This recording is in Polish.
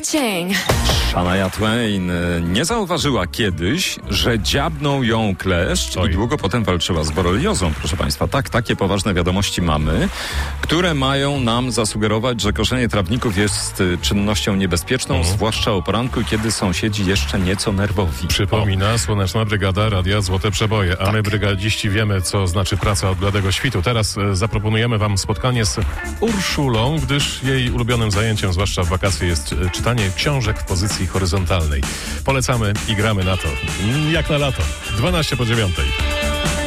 Ching. Shania Twain nie zauważyła kiedyś, że dziabnął ją kleszcz i długo potem walczyła z boreliozą, proszę Państwa. Tak, takie poważne wiadomości mamy, które mają nam zasugerować, że koszenie trawników jest czynnością niebezpieczną, zwłaszcza o poranku, kiedy sąsiedzi jeszcze nieco nerwowi. Przypomina Słoneczna Brygada Radia Złote Przeboje, a my brygadziści wiemy, co znaczy praca od bladego świtu. Teraz zaproponujemy Wam spotkanie z Urszulą, gdyż jej ulubionym zajęciem, zwłaszcza w wakacje, jest czytanie książek w pozycji horyzontalnej. Polecamy i gramy na to. Jak na lato. 12 po 9.